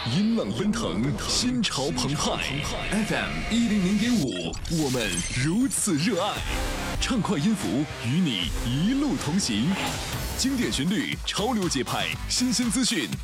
音浪奔腾，心潮澎湃。FM100.5，我们如此热爱。畅快音符与你一路同行，经典旋律，潮流节拍，新鲜资讯，